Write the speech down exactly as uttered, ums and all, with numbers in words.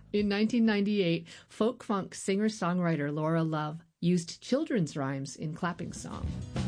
In nineteen ninety-eight, folk funk singer-songwriter Laura Love used children's rhymes in Clapping Song.